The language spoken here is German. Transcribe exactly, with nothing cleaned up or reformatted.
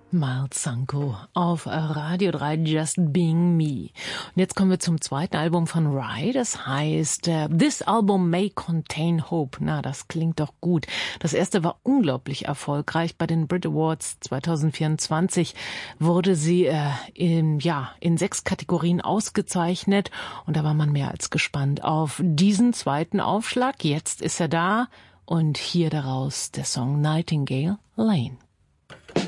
Miles Sanko auf Radio drei, Just Being Me. Und jetzt kommen wir zum zweiten Album von Rhye. Das heißt uh, This Album May Contain Hope. Na, das klingt doch gut. Das erste war unglaublich erfolgreich. Bei den Brit Awards zwanzig vierundzwanzig wurde sie äh, in, ja, in sechs Kategorien ausgezeichnet. Und da war man mehr als gespannt auf diesen zweiten Aufschlag. Jetzt ist er da. Und hier daraus der Song Nightingale Lane.